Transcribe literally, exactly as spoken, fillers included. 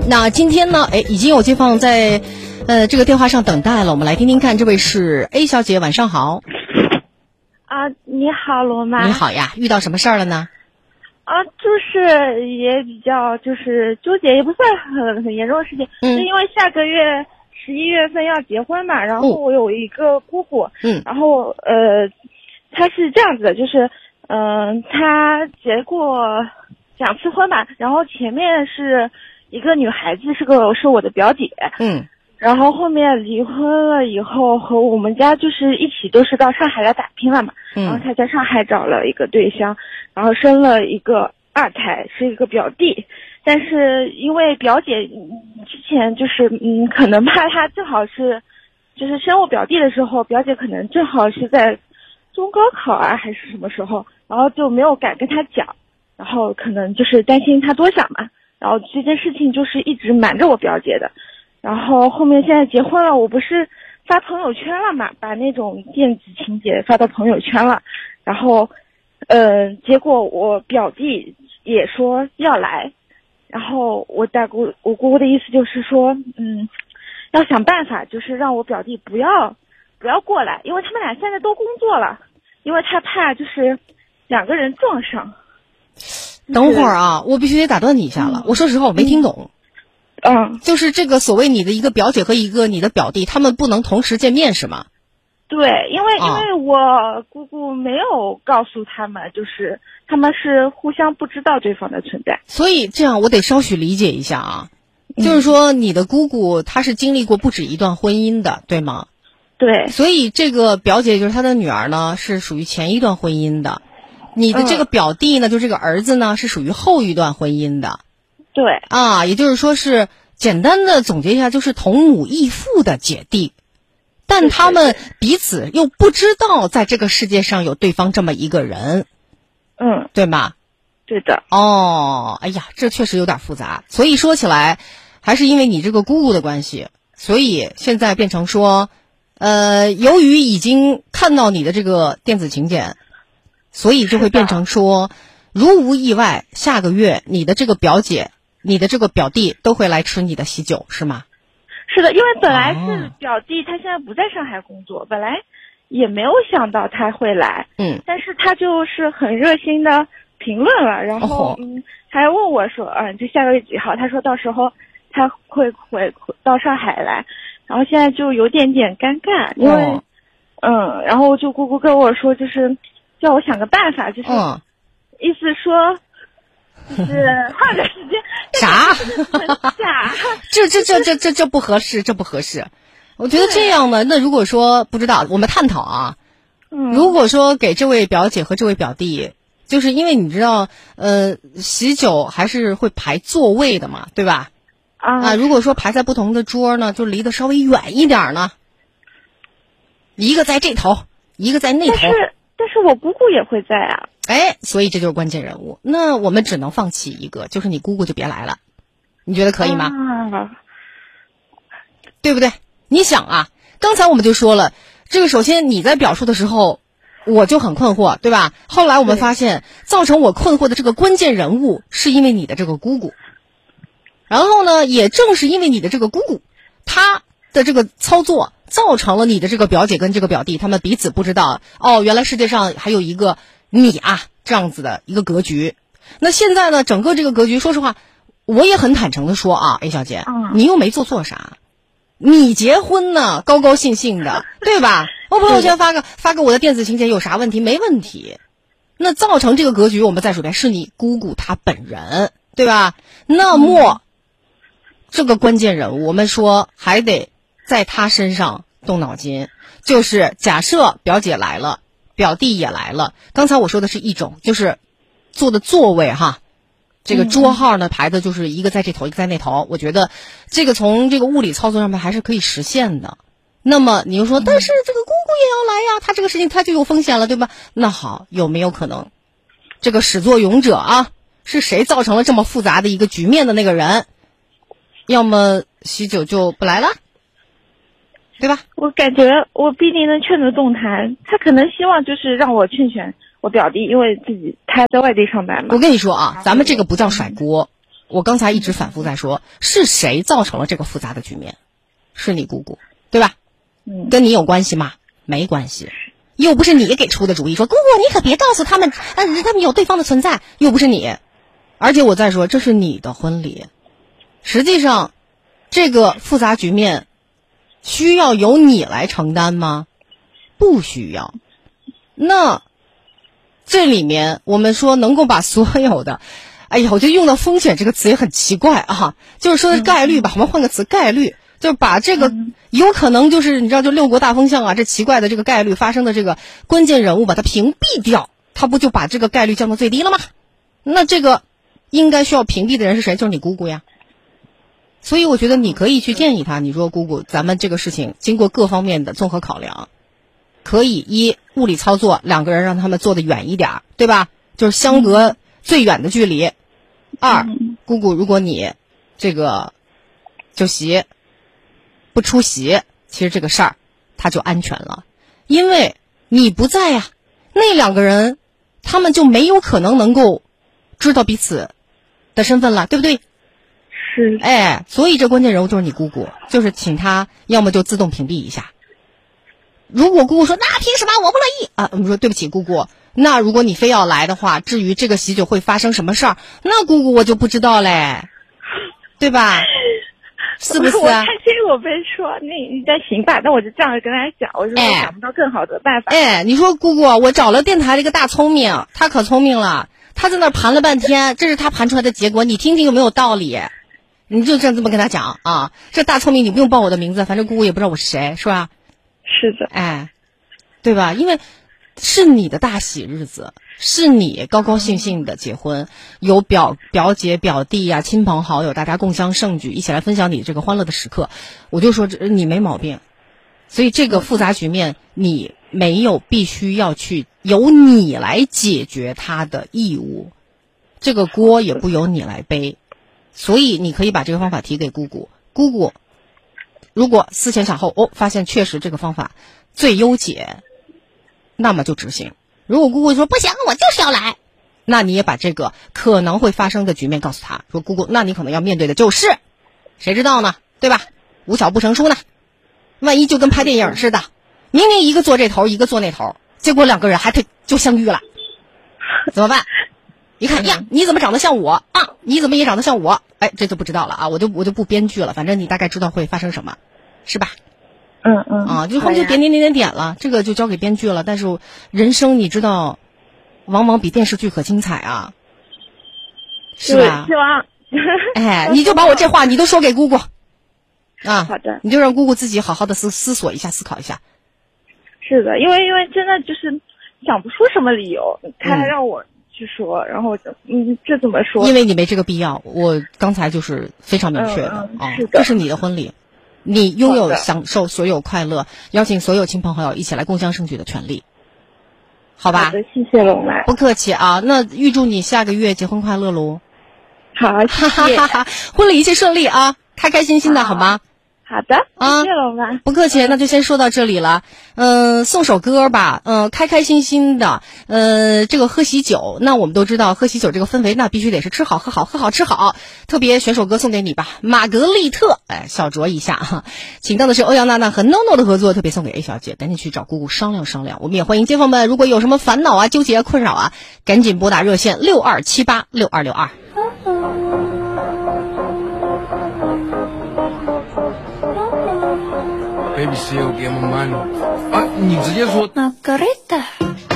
那今天呢，哎，已经有街坊在呃这个电话上等待了，我们来听听看，这位是 A 小姐，晚上好。 啊，你好，罗妈。 你好呀，遇到什么事儿了呢？ 啊，就是也比较就是纠结，也不算很很严重的事情。 嗯。 就因为下个月十一月份要结婚嘛，然后我有一个姑姑， 嗯， 然后呃，她是这样子的，就是嗯、呃，她结过两次婚吧，然后前面是一个女孩子，是个是我的表姐， 嗯。 然后后面离婚了以后，和我们家就是一起都是到上海来打拼了嘛。 嗯。 然后他在上海找了一个对象，然后生了一个二胎，是一个表弟。但是因为表姐之前就是嗯，可能怕他正好是，就是生我表弟的时候，表姐可能正好是在中高考啊还是什么时候，然后就没有敢跟他讲，然后可能就是担心他多想嘛，然后这件事情就是一直瞒着我表姐的。然后后面现在结婚了，我不是发朋友圈了嘛，把那种电子请柬发到朋友圈了，然后，呃，结果我表弟也说要来，然后我大姑我姑姑的意思就是说，嗯，要想办法，就是让我表弟不要不要过来，因为他们俩现在都工作了，因为他怕就是两个人撞上。 等会儿啊，我必须得打断你一下了，嗯、我说实话我没听懂。 嗯， 就是这个所谓你的一个表姐和一个你的表弟，他们不能同时见面是吗？ 对，因为、哦、因为我姑姑没有告诉他们，就是他们是互相不知道对方的存在。 所以这样我得稍许理解一下啊，嗯、就是说你的姑姑她是经历过不止一段婚姻的，对吗？ 对。 所以这个表姐就是她的女儿呢，是属于前一段婚姻的，你的这个表弟呢，嗯、就这个儿子呢，是属于后一段婚姻的。 对啊，也就是说是简单的总结一下，就是同母异父的姐弟，但他们彼此又不知道在这个世界上有对方这么一个人， 嗯， 对吗？ 对的。 哦，哎呀，这确实有点复杂。所以说起来，还是因为你这个姑姑的关系，所以现在变成说，呃，由于已经看到你的这个电子请柬，所以就会变成说，如无意外，下个月你的这个表姐。你的这个表弟都会来吃你的喜酒是吗？ 是的，因为本来是表弟他现在不在上海工作，哦、本来也没有想到他会来， 嗯， 但是他就是很热心的评论了，然后、哦、嗯，还问我说，嗯，就下个月几号？他说到时候他会回到上海来，然后现在就有点点尴尬，因为、哦、嗯，然后就姑姑跟我说，就是叫我想个办法，就是、 嗯、 意思说。就是换个时间啥？ 假？ 这这这这这这不合适，这不合适。我觉得这样呢，那如果说不知道，我们探讨啊。 嗯。 如果说给这位表姐和这位表弟，就是因为你知道，呃，喜酒还是会排座位的嘛，对吧？ 啊。 啊，如果说排在不同的桌呢，就离得稍微远一点呢。一个在这头，一个在那头。 但是但是我姑姑也会在啊。 哎，所以这就是关键人物。那我们只能放弃一个，就是你姑姑就别来了，你觉得可以吗？ 啊、 对不对？你想啊，刚才我们就说了，这个首先你在表述的时候，我就很困惑，对吧？后来我们发现，造成我困惑的这个关键人物，是因为你的这个姑姑。然后呢，也正是因为你的这个姑姑，她的这个操作，造成了你的这个表姐跟这个表弟，他们彼此不知道，哦，原来世界上还有一个。你啊，这样子的一个格局。那现在呢，整个这个格局，说实话，我也很坦诚的说啊 ，A 小姐， 嗯、 你又没做错啥，你结婚呢，高高兴兴的，对吧？我朋友圈发个发个我的电子请柬有啥问题？没问题。那造成这个格局，我们再说一遍，是你姑姑她本人，对吧？那么、嗯、这个关键人物，我们说还得在她身上动脑筋，就是假设表姐来了。表弟也来了，刚才我说的是一种，就是坐的座位哈，这个桌号呢排的就是一个在这头，一个在那头。我觉得这个从这个物理操作上面还是可以实现的。那么你又说，但是这个姑姑也要来呀，他这个事情他就有风险了，对吧？那好，有没有可能这个始作俑者啊，是谁造成了这么复杂的一个局面的那个人？要么喜酒就不来了。对吧？ 我感觉我不一定能劝得动他，他可能希望就是让我劝劝我表弟，因为自己他在外地上班嘛。 我跟你说啊，咱们这个不叫甩锅， 我刚才一直反复在说，是谁造成了这个复杂的局面？是你姑姑，对吧？ 嗯， 跟你有关系吗？没关系，又不是你给出的主意，说姑姑你可别告诉他们，呃，他们有对方的存在，又不是你。而且我再说，这是你的婚礼，实际上这个复杂局面需要由你来承担吗？不需要。那这里面我们说能够把所有的，哎呀，我觉得用到风险这个词也很奇怪啊，就是说概率吧，我们换个词，概率，就把这个有可能就是你知道，就六国大风向啊，这奇怪的这个概率发生的这个关键人物把它屏蔽掉，它不就把这个概率降到最低了吗？那这个应该需要屏蔽的人是谁？就是你姑姑呀。所以我觉得你可以去建议他，你说姑姑，咱们这个事情经过各方面的综合考量，可以一物理操作，两个人让他们坐得远一点，对吧？就是相隔最远的距离。二，姑姑，如果你这个就席不出席，其实这个事儿他就安全了，因为你不在呀，那两个人他们就没有可能能够知道彼此的身份了，对不对？ 是。 哎，所以这关键人物就是你姑姑，就是请他要么就自动屏蔽一下。如果姑姑说那凭什么我不乐意啊，我们说对不起姑姑，那如果你非要来的话，至于这个喜酒会发生什么事儿，那姑姑我就不知道嘞，对吧？是不是啊？ 我看清我被说那你再行吧，那我就这样跟他讲，我说我想不到更好的办法。 哎，你说姑姑，我找了电台的一个大聪明，他可聪明了，他在那儿盘了半天，这是他盘出来的结果，你听听有没有道理？你就这样这么跟他讲啊，这大聪明你不用报我的名字，反正姑姑也不知道我是谁，是吧？ 是的。 哎，对吧？因为是你的大喜日子，是你高高兴兴的结婚，有表表姐表弟呀、啊、亲朋好友，大家共襄盛举，一起来分享你这个欢乐的时刻，我就说这你没毛病。所以这个复杂局面你没有必须要去由你来解决它的义务，这个锅也不由你来背。所以你可以把这个方法提给姑姑，姑姑如果思前想后，哦，发现确实这个方法最优解，那么就执行。如果姑姑说不行，我就是要来，那你也把这个可能会发生的局面告诉他，说姑姑，那你可能要面对的就是，谁知道呢，对吧？无巧不成书呢，万一就跟拍电影似的，明明一个坐这头，一个坐那头，结果两个人还配就相遇了，怎么办？一看呀，你怎么长得像我啊？你怎么也长得像我？哎，这就不知道了啊！我就我就不编剧了，反正你大概知道会发生什么，是吧？ 嗯嗯。 啊，就后面就点点点点点了，这个就交给编剧了。但是人生你知道，往往比电视剧可精彩啊，是吧？ 希望。 哎，你就把我这话你都说给姑姑啊。 好的。 你就让姑姑自己好好的思思索一下，思考一下。 是的，因为因为真的就是想不出什么理由，他还让我。去说，然后我就嗯，这怎么说？ 因为你没这个必要，我刚才就是非常明确的、 嗯嗯、 啊， 是的， 这是你的婚礼，你拥有享受所有快乐，邀请所有亲朋好友一起来共襄盛举的权利，好吧？ 好的，谢谢龙妈， 不客气啊。那预祝你下个月结婚快乐喽！ 好，谢谢， 婚礼一切顺利啊，开开心心的，好吗？ 好的， 啊， 谢谢龙妈， 不客气，那就先说到这里了。嗯、呃，送首歌吧，嗯、呃，开开心心的，呃，这个喝喜酒，那我们都知道喝喜酒这个氛围，那必须得是吃好喝好喝好吃好。特别选首歌送给你吧，玛格丽特，哎，小酌一下哈。请到的是欧阳娜娜和 NONO 的合作，特别送给 A 小姐，赶紧去找姑姑商量商量。我们也欢迎街坊们，如果有什么烦恼啊、纠结啊、困扰啊，赶紧拨打热线六二七八六二六二。 Baby, still get my money. 啊，你直接说。